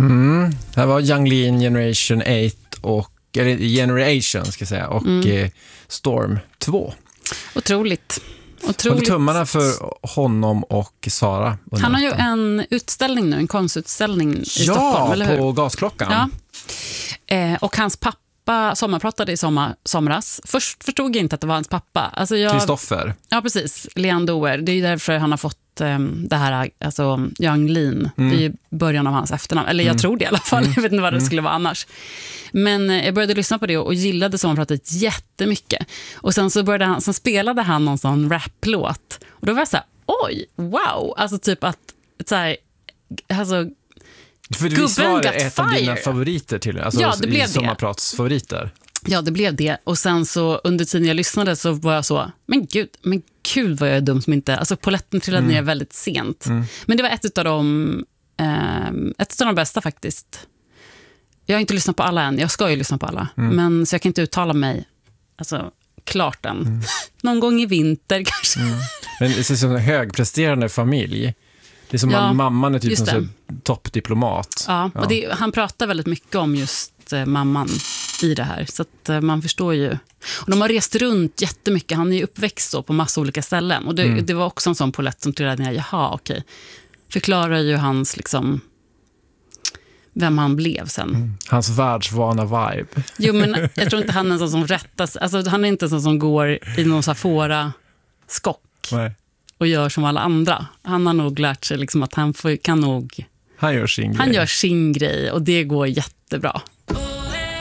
Det här var Yung Lean, Generation 8 eller Generation ska jag säga, och Storm 2. Otroligt. Håller tummarna för honom och Sara. Han har ju en utställning nu, en konstutställning i Stockholm, eller hur? På Gasklockan. Ja. Och hans pappa sommarpratade i somras. Först förstod jag inte att det var hans pappa. Alltså Kristoffer. Ja, precis. Leon Doer. Det är ju därför han har fått det här, alltså Yung Lean. Det är ju början av hans efternamn. Eller jag tror det i alla fall. Jag vet inte vad det skulle vara annars. Men jag började lyssna på det och gillade sommarpratet jättemycket. Och sen så spelade han någon sån rap-låt. Och då var jag så här, oj, wow. Alltså typ att, så här, alltså... För visst var det ett av dina favoriter till, alltså ja, det blev sommarpratsfavoriter. Ja, det blev det. Och sen så under tiden jag lyssnade så var jag så, men gud vad jag är dum som inte, alltså polletten trillade ner väldigt sent. Men det var ett av de bästa faktiskt. Jag har inte lyssnat på alla än, jag ska ju lyssna på alla. Men så jag kan inte uttala mig, alltså klart än. Någon gång i vinter kanske. Men det är som en högpresterande familj. Det är som att mamman är typ som toppdiplomat. Ja, och han pratar väldigt mycket om just mamman i det här. Så att man förstår ju. Och de har rest runt jättemycket. Han är ju uppväxt då på massa olika ställen. Och det var också en sån polett som trillade ner. Jaha, okej. Förklarar ju hans liksom vem han blev sen. Hans världsvana vibe. Jo, men jag tror inte han är en sån som rättas. Alltså han är inte en sån som går i någon safora skock. Nej. Och gör som alla andra. Han har nog lärt sig liksom att han gör sin grej och det går jättebra.